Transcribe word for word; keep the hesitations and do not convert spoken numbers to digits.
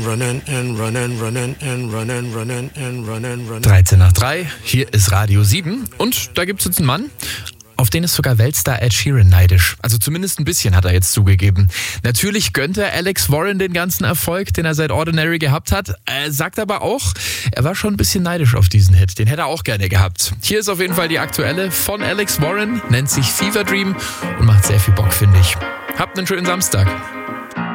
Running and running, running and running, running and running, running. dreizehn nach drei, hier ist Radio sieben und da gibt es jetzt einen Mann, auf den ist sogar Weltstar Ed Sheeran neidisch. Also zumindest ein bisschen, hat er jetzt zugegeben. Natürlich gönnt er Alex Warren den ganzen Erfolg, den er seit Ordinary gehabt hat. Er sagt aber auch, er war schon ein bisschen neidisch auf diesen Hit. Den hätte er auch gerne gehabt. Hier ist auf jeden Fall die aktuelle von Alex Warren, nennt sich Fever Dream und macht sehr viel Bock, finde ich. Habt einen schönen Samstag.